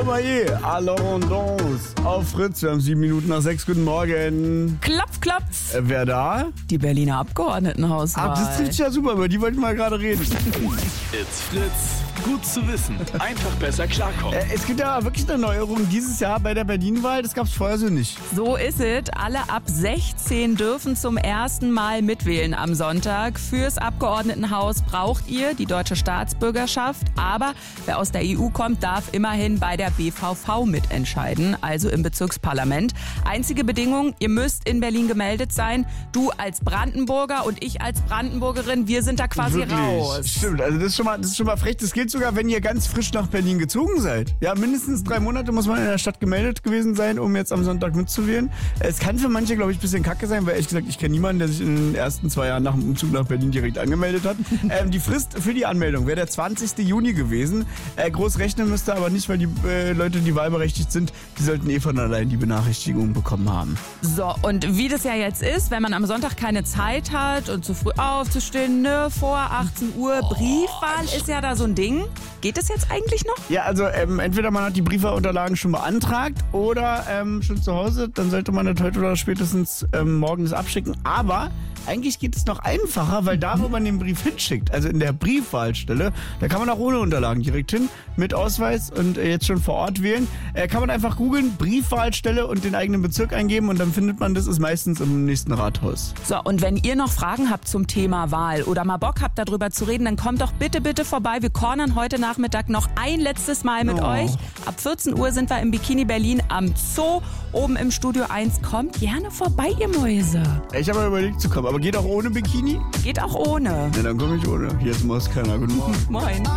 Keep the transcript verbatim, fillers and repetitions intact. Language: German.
Stromae, Allons auf Fritz. Wir haben sieben Minuten nach sechs. Guten Morgen. Klopf, klopf. Äh, wer da? Die Berliner Abgeordnetenhauswahl. Ach, das trifft ja super, über die wollten wir gerade reden. It's Fritz. Gut zu wissen. Einfach besser klarkommen. Äh, es gibt ja wirklich eine Neuerung dieses Jahr bei der Berlin-Wahl. Das gab es vorher so nicht. So ist es. Alle ab sechzehn dürfen zum ersten Mal mitwählen am Sonntag. Fürs Abgeordnetenhaus braucht ihr die deutsche Staatsbürgerschaft. Aber wer aus der E U kommt, darf immerhin bei der B V V mitentscheiden, also im Bezirksparlament. Einzige Bedingung, ihr müsst in Berlin gemeldet sein. Du als Brandenburger und ich als Brandenburgerin, wir sind da quasi Wirklich? raus. Stimmt, also das ist, schon mal, das ist schon mal frech. Das gilt sogar, wenn ihr ganz frisch nach Berlin gezogen seid. Ja, mindestens drei Monate muss man in der Stadt gemeldet gewesen sein, um jetzt am Sonntag mitzuwählen. Es kann für manche, glaube ich, ein bisschen kacke sein, weil ehrlich gesagt, ich kenne niemanden, der sich in den ersten zwei Jahren nach dem Umzug nach Berlin direkt angemeldet hat. ähm, die Frist für die Anmeldung wäre der zwanzigsten Juni gewesen. Äh, groß rechnen müsste aber nicht, weil die äh, Leute, die wahlberechtigt sind, die sollten eh von allein die Benachrichtigung bekommen haben. So, und wie das ja jetzt ist, wenn man am Sonntag keine Zeit hat und zu früh aufzustehen, ne, vor achtzehn Uhr, Briefwahl ist ja da so ein Ding. Geht das jetzt eigentlich noch? Ja, also ähm, entweder man hat die Briefwahlunterlagen schon beantragt oder ähm, schon zu Hause, dann sollte man das heute oder spätestens ähm, morgen das abschicken. Aber eigentlich geht es noch einfacher, weil da, wo man den Brief hinschickt, also in der Briefwahlstelle, da kann man auch ohne Unterlagen direkt hin, mit Ausweis und äh, jetzt schon vor Ort wählen. Äh, kann man einfach googeln, Briefwahlstelle und den eigenen Bezirk eingeben und dann findet man das, ist meistens im nächsten Rathaus. So, und wenn ihr noch Fragen habt zum Thema Wahl oder mal Bock habt, darüber zu reden, dann kommt doch bitte, bitte vorbei. Wir cornern heute Nachmittag noch ein letztes Mal mit Oh. euch. Ab vierzehn Uhr sind wir im Bikini Berlin am Zoo, oben im Studio eins. Kommt gerne vorbei, ihr Mäuse. Ich habe mal überlegt zu kommen, aber geht auch ohne Bikini? Geht auch ohne. Ja, dann komme ich ohne. Hier ist Moskana. Guten Morgen. Moin.